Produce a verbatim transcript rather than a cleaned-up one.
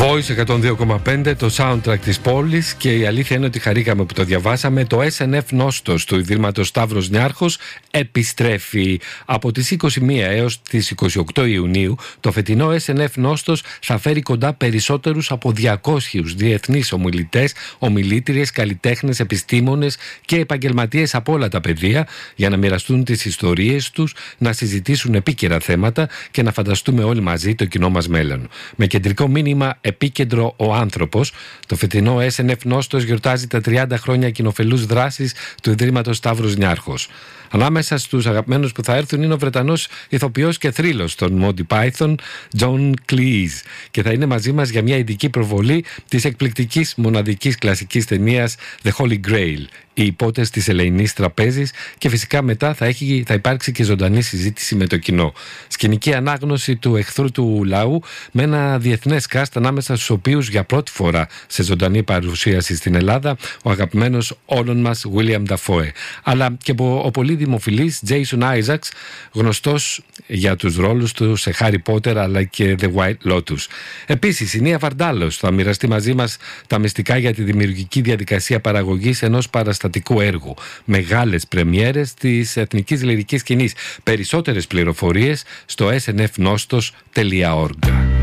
Voice εκατόν δύο κόμμα πέντε, το soundtrack της πόλης, και η αλήθεια είναι ότι χαρήκαμε που το διαβάσαμε. Το ες εν εφ Νόστος του Ιδρύματος Σταύρος Νιάρχος επιστρέφει από τις είκοσι μία έως τις είκοσι οκτώ Ιουνίου. Το φετινό ες εν εφ Νόστος θα φέρει κοντά περισσότερους από διακόσιους διεθνείς ομιλητές, ομιλήτριες, καλλιτέχνες, επιστήμονες και επαγγελματίες από όλα τα πεδία για να μοιραστούν τις ιστορίες τους, να συζητήσουν επίκαιρα θέματα και να φανταστούμε όλοι μαζί το κοινό μας μέλλον. Με κεντρικό μήνυμα επίκεντρο ο άνθρωπος, το φετινό ες εν εφ Νόστος γιορτάζει τα τριάντα χρόνια κοινοφελούς δράσης του Ιδρύματος Σταύρος Νιάρχος. Ανάμεσα στους αγαπημένους που θα έρθουν είναι ο Βρετανός ηθοποιός και θρύλος των Monty Python, John Cleese, και θα είναι μαζί μας για μια ειδική προβολή της εκπληκτικής μοναδικής κλασικής ταινίας The Holy Grail, οι υπότες της Ελεηνής Τραπέζης, και φυσικά μετά θα, έχει, θα υπάρξει και ζωντανή συζήτηση με το κοινό. Σκηνική ανάγνωση του εχθρού του λαού με ένα διεθνές cast, ανάμεσα στους οποίους για πρώτη φορά σε ζωντανή παρουσίαση στην Ελλάδα ο αγαπημένος όλων μας William Dafoe, αλλά και ο πολύ δημοφιλής Jason Isaacs, γνωστός για τους ρόλους του σε Harry Potter αλλά και The White Lotus. Επίσης η Νία Βαρντάλος θα μοιραστεί μαζί μας τα μυστικά για τη δημιουργική διαδικασία παραγωγής ενός παραστατικού έργου. Μεγάλες πρεμιέρες της εθνικής λυρικής σκηνής. Περισσότερες πληροφορίες στο ες εν εφ νόστος τελεία org.